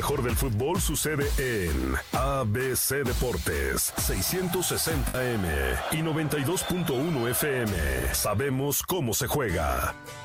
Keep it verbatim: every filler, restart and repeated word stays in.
mejor del fútbol sucede en A B C Deportes, seiscientos sesenta M y noventa y dos punto uno F M. Sabemos cómo se juega.